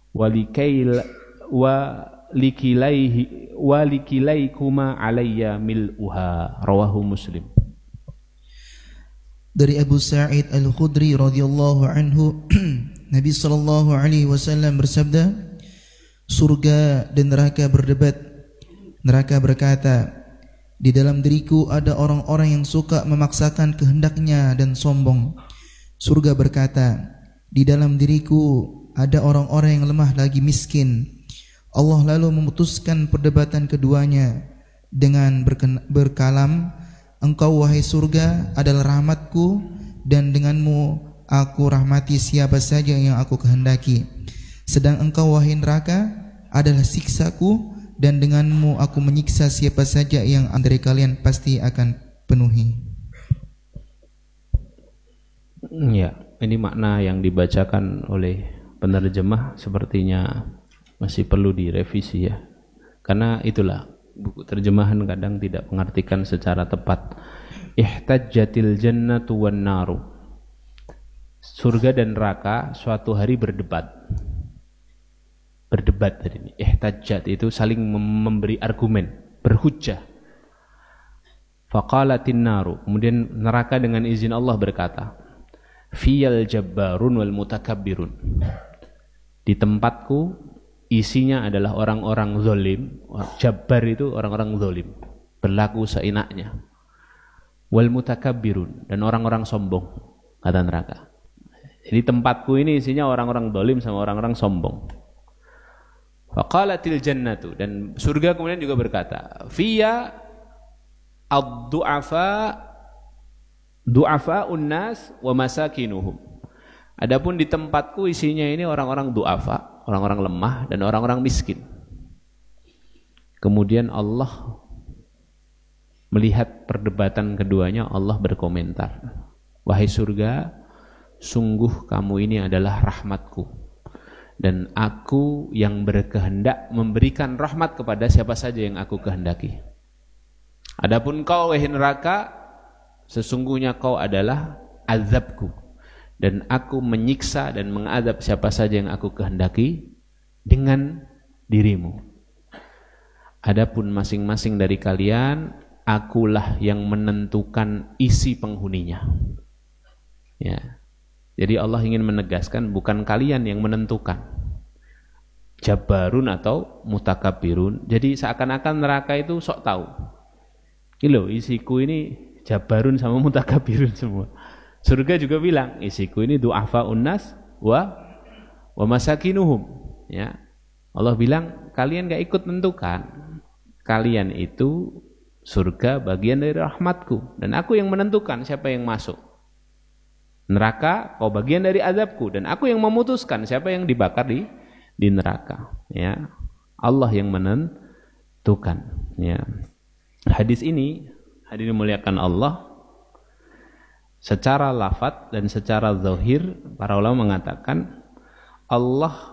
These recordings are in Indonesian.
walikail walikilaikuma alayya mil'uha. Rawahu Muslim. Dari Abu Sa'id Al-Khudri radhiyallahu anhu, Nabi sallallahu alaihi wasallam bersabda, surga dan neraka berdebat. Neraka berkata, di dalam diriku ada orang-orang yang suka memaksakan kehendaknya dan sombong. Surga berkata, di dalam diriku ada orang-orang yang lemah lagi miskin. Allah lalu memutuskan perdebatan keduanya dengan berkalam, engkau wahai surga adalah rahmatku, dan denganmu aku rahmati siapa saja yang aku kehendaki. Sedang engkau wahai neraka adalah siksaku, dan denganmu aku menyiksa siapa saja yang antara kalian pasti akan penuhi. Ya, ini makna yang dibacakan oleh penerjemah sepertinya masih perlu direvisi ya. Karena itulah, buku terjemahan kadang tidak mengartikan secara tepat. Ihtajjatil jannatu wan naru. Surga dan neraka suatu hari berdebat. Berdebat tadi ini. Ihtajjat itu saling memberi argumen, berhujjah. Faqalatin naru. Kemudian neraka dengan izin Allah berkata, fiyal jabbarun wal mutakabbirun. Di tempatku isinya adalah orang-orang zalim. Jabbar itu orang-orang zalim, berlaku seenaknya. Wal mutakabbirun, dan orang-orang sombong, kata neraka. Jadi tempatku ini isinya orang-orang zalim sama orang-orang sombong. Faqalatil jannatu, dan surga kemudian juga berkata, fiya ad-du'afa du'afa'un nas wa masakinuhum. Adapun di tempatku isinya ini orang-orang du'afa, orang-orang lemah dan orang-orang miskin. Kemudian Allah melihat perdebatan keduanya, Allah berkomentar, wahai surga, sungguh kamu ini adalah rahmatku, dan aku yang berkehendak memberikan rahmat kepada siapa saja yang aku kehendaki. Adapun kau wahai neraka, sesungguhnya kau adalah azabku, dan aku menyiksa dan mengadab siapa saja yang aku kehendaki dengan dirimu. Adapun masing-masing dari kalian, akulah yang menentukan isi penghuninya. Ya. Jadi Allah ingin menegaskan bukan kalian yang menentukan. Jabbarun atau mutakabbirun. Jadi seakan-akan neraka itu sok tahu. Loh, isiku ini jabbarun sama mutakabbirun semua. Surga juga bilang, isiku ini du'afa'un nas wa masakinuhum. Ya. Allah bilang, kalian gak ikut menentukan. Kalian itu surga bagian dari rahmatku, dan aku yang menentukan siapa yang masuk. Neraka kau bagian dari azabku, dan aku yang memutuskan siapa yang dibakar di neraka. Ya. Allah yang menentukan. Ya. Hadis ini, hadirin muliakan Allah, secara lafaz dan secara zahir para ulama mengatakan Allah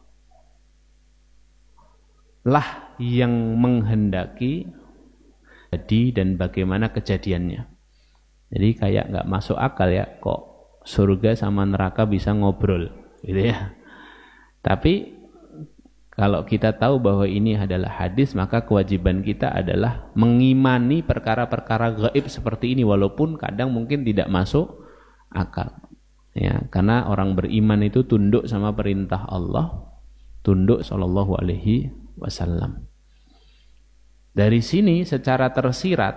lah yang menghendaki jadi dan bagaimana kejadiannya. Jadi kayak nggak masuk akal ya, kok surga sama neraka bisa ngobrol gitu ya. Tapi kalau kita tahu bahwa ini adalah hadis, maka kewajiban kita adalah mengimani perkara-perkara gaib seperti ini, walaupun kadang mungkin tidak masuk akal. Ya, karena orang beriman itu tunduk sama perintah Allah, tunduk sallallahu alaihi wasallam. Dari sini secara tersirat,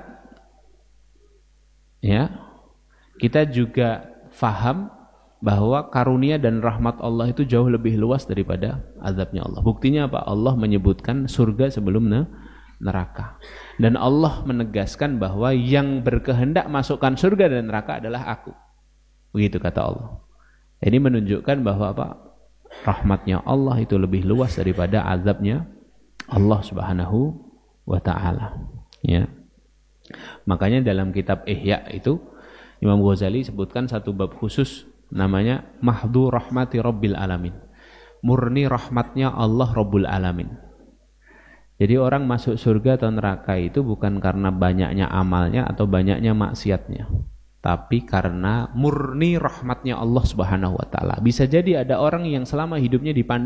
ya, kita juga faham bahwa karunia dan rahmat Allah itu jauh lebih luas daripada azabnya Allah. Buktinya apa? Allah menyebutkan surga sebelum neraka. Dan Allah menegaskan bahwa yang berkehendak masukkan surga dan neraka adalah aku. Begitu kata Allah. Ini menunjukkan bahwa apa? Rahmatnya Allah itu lebih luas daripada azabnya Allah Subhanahu wa ta'ala. Ya. Makanya dalam kitab Ihya itu Imam Ghazali sebutkan satu bab khusus namanya Mahdhu Rahmati Rabbil Alamin. Murni rahmatnya Allah Rabbul Alamin. Jadi orang masuk surga atau neraka itu bukan karena banyaknya amalnya atau banyaknya maksiatnya, tapi karena murni rahmatnya Allah Subhanahu wa ta'ala. Bisa jadi ada orang yang selama hidupnya dipandang